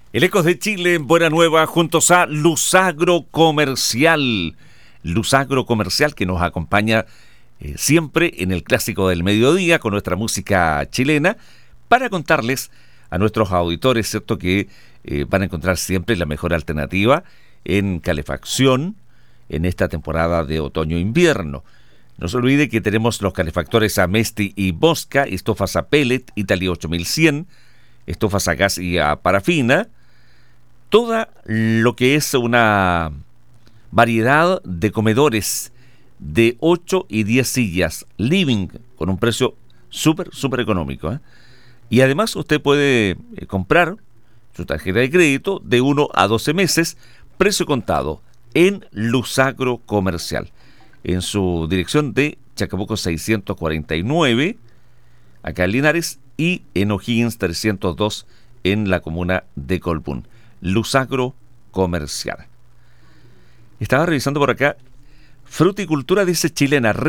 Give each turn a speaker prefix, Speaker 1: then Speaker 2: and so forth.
Speaker 1: El Ecos de Chile en Buena Nueva juntos a Lusagro Comercial. Lusagro Comercial que nos acompaña siempre en el Clásico del Mediodía con nuestra música chilena para contarles a nuestros auditores, ¿cierto?, que van a encontrar siempre la mejor alternativa en calefacción en esta temporada de otoño-invierno. No se olvide que tenemos los calefactores Amesti y Bosca, estufas a pellet, Italia 8100, estufas a gas y a parafina, toda lo que es una variedad de comedores de 8 y 10 sillas, living, con un precio súper económico, ¿eh? Y además usted puede comprar su tarjeta de crédito de 1 a 12 meses, precio contado, en Lusagro Comercial, en su dirección de Chacabuco 649, acá en Linares, y en O'Higgins 302, en la comuna de Colbún. Lusagro Comercial. Estaba revisando por acá, fruticultura dice chilena,